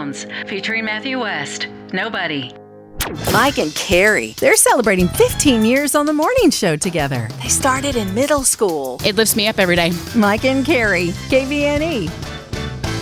Sounds, featuring Matthew West. Nobody. Mike and Carrie, they're celebrating 15 years on the morning show together. They started in middle school. It lifts me up every day. Mike and Carrie, KVNE.